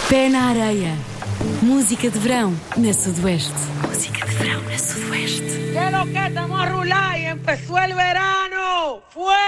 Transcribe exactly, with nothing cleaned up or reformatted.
Pé na areia. Música de verão na Sudoeste. Música de verão na Sudoeste. ¿Qué es lo que estamos a rular y empezó el verano? ¡Fue!